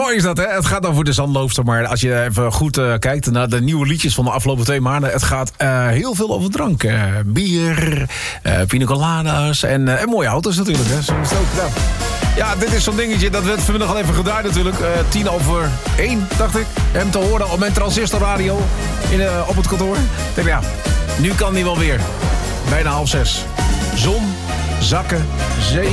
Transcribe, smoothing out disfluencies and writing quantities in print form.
mooi is dat, hè? Het gaat over de zandloopster, maar als je even goed kijkt naar de nieuwe liedjes van de afgelopen 2 maanden... het gaat heel veel over drank. Bier, pina coladas en mooie auto's natuurlijk, hè? Zo is het ook gedaan. Ja, dit is zo'n dingetje, dat werd vanmiddag al even gedraaid natuurlijk. 1:10, dacht ik, hem te horen op mijn transistorradio op het kantoor. Ik denk, ja, nu kan die wel weer. Bijna 5:30. Zon, zakken, zee.